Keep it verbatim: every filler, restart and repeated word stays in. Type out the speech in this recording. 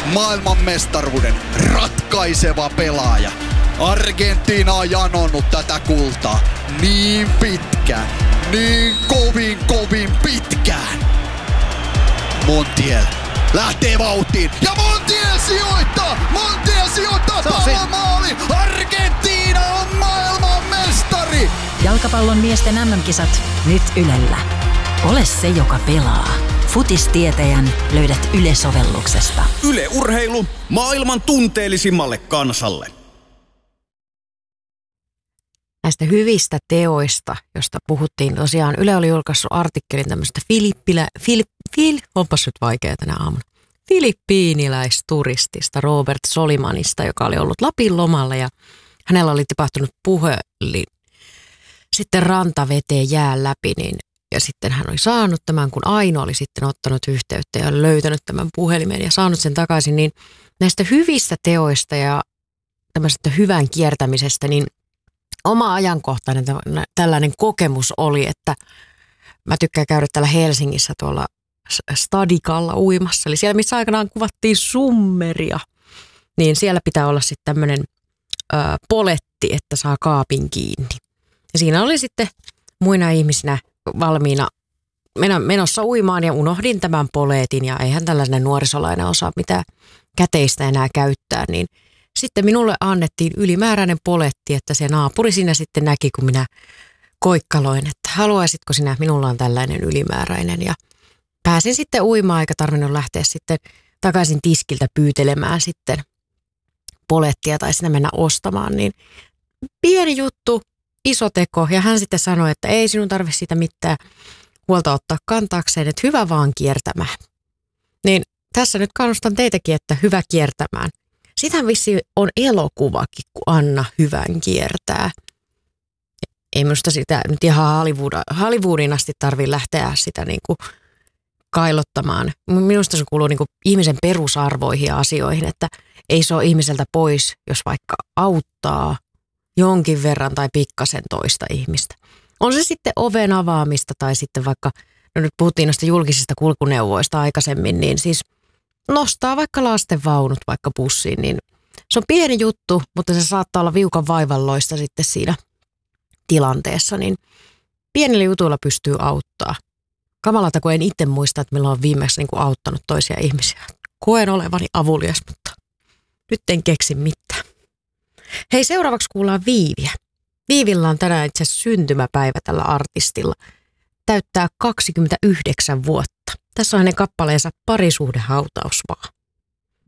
maailmanmestaruuden ratkaiseva pelaaja. Argentiina on janonnut tätä kultaa niin pitkään, niin kovin kovin pitkään. Montiel lähtee vauhtiin ja Montiel sijoittaa! Montiel sijoittaa pallon maaliin! Argentiina on maailmanmestari! Jalkapallon miesten äm äm-kisat nyt Ylellä. Ole se, joka pelaa. Futistietäjän löydät Yle-sovelluksesta. Yle Urheilu maailman tunteellisimmalle kansalle. Näistä hyvistä teoista, josta puhuttiin, tosiaan Yle oli julkaissut artikkelin tämmöistä Filippilä, Filip, Fil, onpas nyt vaikea tänä aamuna, filippiiniläisturistista Robert Solimanista, joka oli ollut Lapin lomalla ja hänellä oli tipahtunut puhelin sitten rantaveteen jään läpi, niin ja sitten hän oli saanut tämän, kun Aino oli sitten ottanut yhteyttä ja löytänyt tämän puhelimen ja saanut sen takaisin, niin näistä hyvistä teoista ja tämmöisestä hyvän kiertämisestä, niin oma ajankohtainen tällainen kokemus oli, että mä tykkään käydä täällä Helsingissä tuolla Stadikalla uimassa. Eli siellä, missä aikanaan kuvattiin Summeria, niin siellä pitää olla sitten tämmöinen ö, poletti, että saa kaapin kiinni. Ja siinä oli sitten muina ihmisinä valmiina menossa uimaan ja unohdin tämän poletin ja eihän tällainen nuorisolainen osaa mitään käteistä enää käyttää, niin sitten minulle annettiin ylimääräinen poletti, että se naapuri siinä sitten näki, kun minä koikkaloin, että haluaisitko sinä, minulla on tällainen ylimääräinen. Ja pääsin sitten uimaan, eikä tarvinnut lähteä sitten takaisin tiskiltä pyytelemään sitten polettia tai sinne mennä ostamaan. Niin pieni juttu, iso teko ja hän sitten sanoi, että ei sinun tarvitse siitä mitään huolta ottaa kantaakseen, että hyvä vaan kiertämään. Niin tässä nyt kannustan teitäkin, että hyvä kiertämään. Sitähän vissiin on elokuvakin, kun Anna hyvän kiertää. Ei minusta sitä nyt ihan Hollywood, Hollywoodin asti tarvitse lähteä sitä niin kuin kailottamaan. Minusta se kuuluu niin kuin ihmisen perusarvoihin ja asioihin, että ei se ole ihmiseltä pois, jos vaikka auttaa jonkin verran tai pikkasen toista ihmistä. On se sitten oven avaamista tai sitten vaikka, no nyt puhuttiin noista julkisista kulkuneuvoista aikaisemmin, niin siis nostaa vaikka lasten vaunut vaikka bussiin, niin se on pieni juttu, mutta se saattaa olla viukan vaivalloista sitten siinä tilanteessa, niin pienillä jutuilla pystyy auttaa. Kamalalta, kun en itse muista, että milloin on viimeksi niin kuin auttanut toisia ihmisiä. Koen olevani avulias, mutta nyt en keksi mitään. Hei, seuraavaksi kuullaan Viiviä. Viivillä on tänään itse asiassa syntymäpäivä tällä artistilla. Täyttää kaksikymmentäyhdeksän vuotta. Tässä on hänen kappaleensa Parisuhdehautaus vaan.